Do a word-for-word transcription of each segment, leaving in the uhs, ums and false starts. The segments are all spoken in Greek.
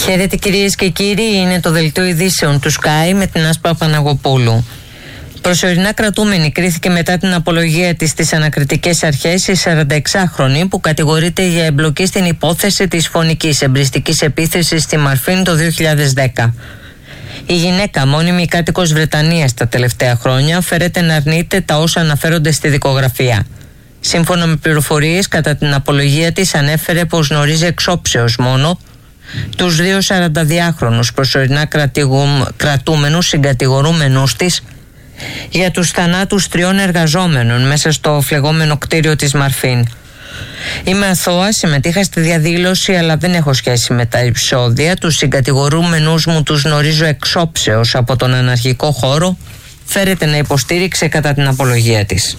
Χαίρετε κυρίες και κύριοι, είναι το δελτίο ειδήσεων του Sky με την Άσπα Παναγοπούλου. Προσωρινά κρατούμενη κρίθηκε μετά την απολογία της στις ανακριτικές αρχές η σαρανταεξάχρονη που κατηγορείται για εμπλοκή στην υπόθεση της φωνικής εμπριστικής επίθεσης στη Μαρφίν το δύο χιλιάδες δέκα. Η γυναίκα, μόνιμη κάτοικος Βρετανίας τα τελευταία χρόνια, φέρεται να αρνείται τα όσα αναφέρονται στη δικογραφία. Σύμφωνα με πληροφορίες, κατά την απολογία της ανέφερε πως γνωρίζει εξόψεως μόνο τους δύο σαρανταδυάχρονους προσωρινά κρατούμενους συγκατηγορούμενους της για τους θανάτους τριών εργαζόμενων μέσα στο φλεγόμενο κτίριο της Μαρφίν. Είμαι αθώα, συμμετείχα στη διαδήλωση, αλλά δεν έχω σχέση με τα επεισόδια. Τους συγκατηγορούμενους μου τους γνωρίζω εξόψεως από τον αναρχικό χώρο, φέρεται να υποστήριξε κατά την απολογία της.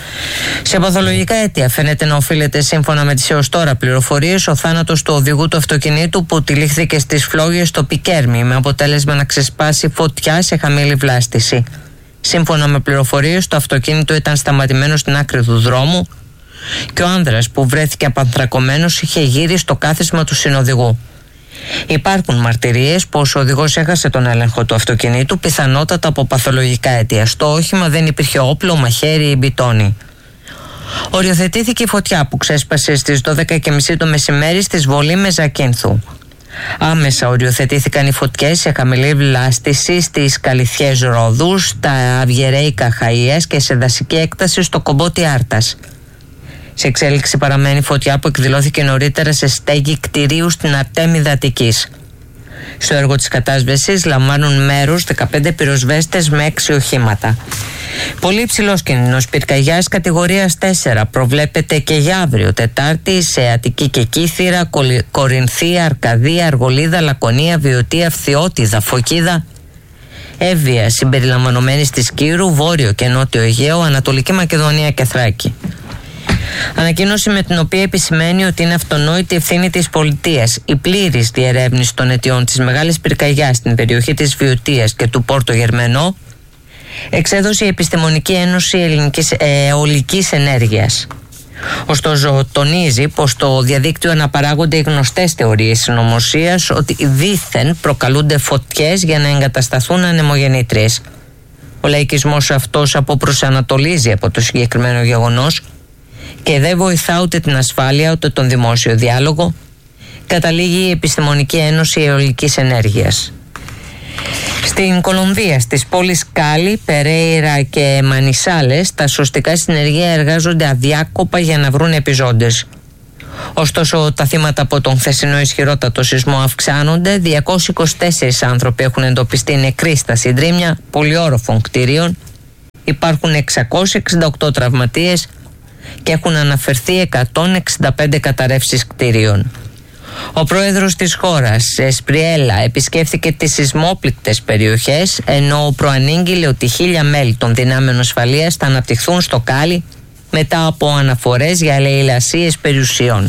Σε παθολογικά αίτια φαίνεται να οφείλεται, σύμφωνα με τις έως τώρα πληροφορίες, ο θάνατος του οδηγού του αυτοκινήτου που τυλίχθηκε στις φλόγες στο Πικέρμι με αποτέλεσμα να ξεσπάσει φωτιά σε χαμηλή βλάστηση. Σύμφωνα με πληροφορίες, το αυτοκίνητο ήταν σταματημένο στην άκρη του δρόμου και ο άνδρας που βρέθηκε απανθρακωμένος είχε γύρει στο κάθισμα του συνοδηγού. Υπάρχουν μαρτυρίες πως ο οδηγός έχασε τον έλεγχο του αυτοκινήτου, πιθανότατα από παθολογικά αίτια. Στο όχημα δεν υπήρχε όπλο, μαχαίρι ή μπιτόνι. Οριοθετήθηκε η φωτιά που ξέσπασε στις δώδεκα και μισή το μεσημέρι στη Βολή Μεζακίνθου. Άμεσα οριοθετήθηκαν οι φωτιές σε χαμηλή βλάστηση στις Καλυθιές Ρόδους, στα Αυγερέικα Χαΐας και σε δασική έκταση στο Κομπότι Άρτας. Σε εξέλιξη παραμένει φωτιά που εκδηλώθηκε νωρίτερα σε στέγη κτηρίου στην Αρτέμιδα Αττικής. Στο έργο της κατάσβεσης λαμβάνουν μέρος δεκαπέντε πυροσβέστες με έξι οχήματα. Πολύ υψηλός κίνδυνος πυρκαγιάς κατηγορίας τέσσερα προβλέπεται και για αύριο Τετάρτη σε Αττική και Κύθυρα, Κορινθία, Αρκαδία, Αργολίδα, Λακωνία, Βιωτία, Φθιώτιδα, Φωκίδα, Εύβοια συμπεριλαμβανομένης της Κύρου, Βόρειο και Νότιο Αιγαίο, Ανατολική Μακεδονία και Θράκη. Ανακοίνωση με την οποία επισημαίνει ότι είναι αυτονόητη ευθύνη της πολιτείας η πλήρης διερεύνηση των αιτιών της μεγάλης πυρκαγιάς στην περιοχή της Βιωτίας και του Πόρτο Γερμενό, εξέδωσε η Επιστημονική Ένωση Ελληνικής Αιωλικής Ενέργειας. Ωστόσο, τονίζει πως στο διαδίκτυο αναπαράγονται οι γνωστές θεωρίες συνωμοσίας ότι δήθεν προκαλούνται φωτιές για να εγκατασταθούν ανεμογεννήτριες. Ο λαϊκισμός αυτός αποπροσανατολίζει από το συγκεκριμένο γεγονός και δεν βοηθά ούτε την ασφάλεια ούτε τον δημόσιο διάλογο, καταλήγει η Επιστημονική Ένωση Αιωλικής Ενέργειας. Στην Κολομβία, στις πόλεις Κάλι, Περέιρα και Μανισάλες, τα σωστικά συνεργεία εργάζονται αδιάκοπα για να βρουν επιζώντες. Ωστόσο, τα θύματα από τον χθεσινό ισχυρότατο σεισμό αυξάνονται. διακόσιοι είκοσι τέσσερις άνθρωποι έχουν εντοπιστεί νεκροί στα συντρίμμια πολυόροφων κτηρίων. Υπάρχουν εξακόσιοι εξήντα οκτώ τραυματίες και έχουν αναφερθεί εκατόν εξήντα πέντε καταρρεύσεις κτηρίων. Ο πρόεδρος της χώρας, Εσπριέλα, επισκέφθηκε τις σεισμόπληκτες περιοχές, ενώ προανήγγειλε ότι χίλια μέλη των δυνάμεων ασφαλείας θα αναπτυχθούν στο Κάλι μετά από αναφορές για λαιλασίες περιουσιών.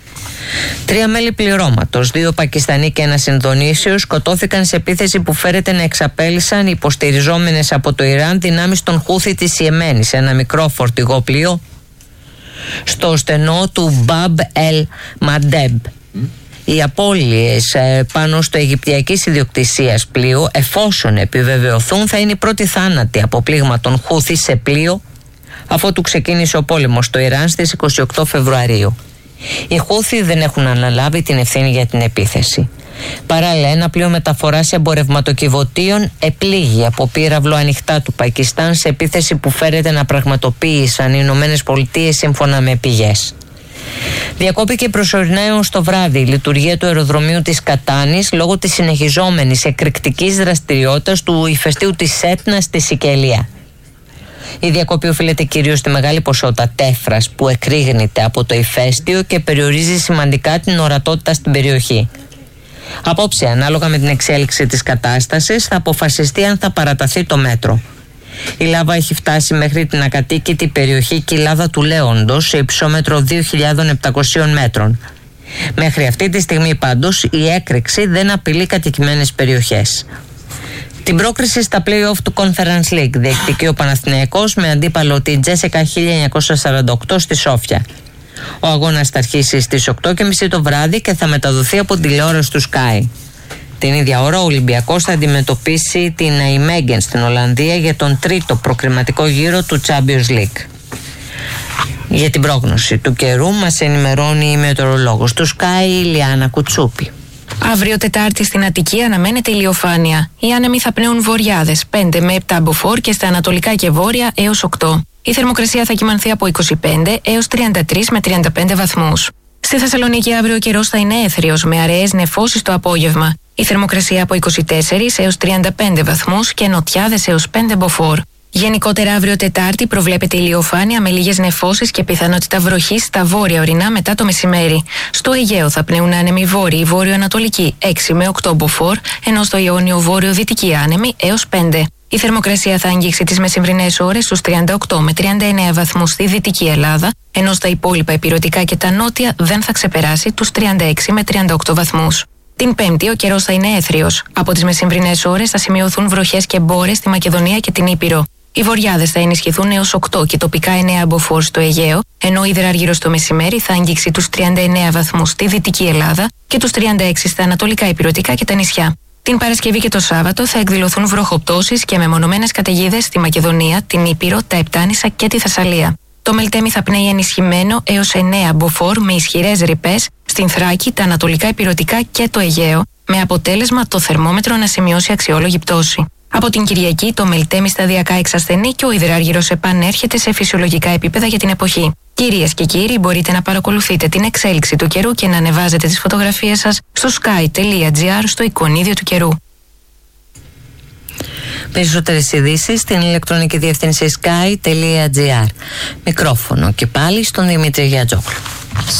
Τρία μέλη πληρώματος, δύο Πακιστανοί και ένας Ινδονήσιος, σκοτώθηκαν σε επίθεση που φέρεται να εξαπέλυσαν υποστηριζόμενες από το Ιράν δυνάμεις των Χούθη της Ιεμένης σε ένα μικρό φορτηγό πλοίο στο στενό του Μπαμπ Ελ Μαντέμπ. Οι απώλειες ε, πάνω στο αιγυπτιακής ιδιοκτησίας πλοίο, εφόσον επιβεβαιωθούν, θα είναι η πρώτη θάνατη από πλήγμα των Χούθη σε πλοίο αφότου ξεκίνησε ο πόλεμος στο Ιράν στις είκοσι οκτώ Φεβρουαρίου. Οι Χούθη δεν έχουν αναλάβει την ευθύνη για την επίθεση. Παράλληλα, ένα πλοίο μεταφοράς εμπορευματοκιβωτίων επλήγει από πύραυλο ανοιχτά του Πακιστάν σε επίθεση που φέρεται να πραγματοποίησαν οι Ηνωμένες Πολιτείες σύμφωνα με πηγές. Διακόπηκε προσωρινά έως το βράδυ η λειτουργία του αεροδρομίου της Κατάνης λόγω της συνεχιζόμενης εκρηκτικής δραστηριότητας του ηφαιστείου της Έτνα στη Σικελία. Η διακοπή οφείλεται κυρίως στη μεγάλη ποσότητα τέφρας που εκρήγνεται από το ηφαίστειο και περιορίζει σημαντικά την ορατότητα στην περιοχή. Απόψε, ανάλογα με την εξέλιξη της κατάστασης, θα αποφασιστεί αν θα παραταθεί το μέτρο. Η λάβα έχει φτάσει μέχρι την ακατοίκητη περιοχή Κοιλάδα του Λέοντος σε υψόμετρο δύο χιλιάδες επτακόσια μέτρων. Μέχρι αυτή τη στιγμή πάντως η έκρηξη δεν απειλεί κατοικημένες περιοχές. Την πρόκριση στα play-off του Conference League διεκδικεί ο Παναθηναϊκός με αντίπαλο την Τζέσικα χίλια εννιακόσια σαράντα οκτώ στη Σόφια. Ο αγώνας θα αρχίσει στις οκτώ και μισή το βράδυ και θα μεταδοθεί από τηλεόραση του Sky. Την ίδια ώρα ο Ολυμπιακός θα αντιμετωπίσει την Ναϊμέγγεν στην Ολλανδία για τον τρίτο προκριματικό γύρο του Champions League. Για την πρόγνωση του καιρού μας ενημερώνει η μετεωρολόγος του Sky, η Λιάννα Κουτσούπη. Αύριο Τετάρτη στην Αττική αναμένεται ηλιοφάνεια. Οι άνεμοι θα πνέουν βορειάδες πέντε με επτά μποφόρ και στα ανατολικά και βόρεια έως οκτώ. Η θερμοκρασία θα κυμανθεί από είκοσι πέντε έως τριάντα τρεις με τριάντα πέντε βαθμούς. Στη Θεσσαλονίκη αύριο ο καιρός θα είναι έθριος με αραιές νεφώσεις το απόγευμα. Η θερμοκρασία από είκοσι τέσσερα έως τριάντα πέντε βαθμούς και νοτιάδες έως πέντε μποφόρ. Γενικότερα αύριο Τετάρτη προβλέπεται ηλιοφάνεια με λίγες νεφώσεις και πιθανότητα βροχής στα βόρεια ορεινά μετά το μεσημέρι. Στο Αιγαίο θα πνέουν άνεμοι βόρειοι βόρειο-ανατολικοί έξι με οκτώ μποφόρ, ενώ στο Ιόνιο βόρειο-δυτικοί άνεμοι έως πέντε. Η θερμοκρασία θα αγγίξει τις μεσημβρινές ώρες στους τριάντα οκτώ με τριάντα εννέα βαθμούς στη Δυτική Ελλάδα, ενώ στα υπόλοιπα ηπειρωτικά και τα νότια δεν θα ξεπεράσει τους τριάντα έξι με τριάντα οκτώ βαθμούς. Την Πέμπτη ο καιρός θα είναι έθριος. Από τις μεσημβρινές ώρες θα σημειωθούν βροχές και μπόρες στη Μακεδονία και την Ήπειρο. Οι βορειάδες θα ενισχυθούν έως οκτώ και τοπικά εννέα μποφόρ στο Αιγαίο, ενώ η υδραργύρος το μεσημέρι θα αγγίξει τους τριάντα εννέα βαθμούς στη Δυτική Ελλάδα και τους τριάντα έξι στα ανατολικά ηπειρωτικά και τα νησιά. Την Παρασκευή και το Σάββατο θα εκδηλωθούν βροχοπτώσεις και μεμονωμένες καταιγίδες στη Μακεδονία, την Ήπειρο, τα Επτάνησα και τη Θεσσαλία. Το Μελτέμι θα πνέει ενισχυμένο έως εννέα μποφόρ με ισχυρές ρηπές στην Θράκη, τα ανατολικά ηπειρωτικά και το Αιγαίο, με αποτέλεσμα το θερμόμετρο να σημειώσει αξιόλογη πτώση. Από την Κυριακή το Μελτέμι σταδιακά εξασθενεί και ο υδράργυρος επανέρχεται σε φυσιολογικά επίπεδα για την εποχή. Κυρίες και κύριοι, μπορείτε να παρακολουθείτε την εξέλιξη του καιρού και να ανεβάζετε τις φωτογραφίες σας στο sky τελεία gr στο εικονίδιο του καιρού. Περισσότερες ειδήσεις στην ηλεκτρονική διεύθυνση sky τελεία gr. Μικρόφωνο και πάλι στον Δημήτρη Γιατζόγλου.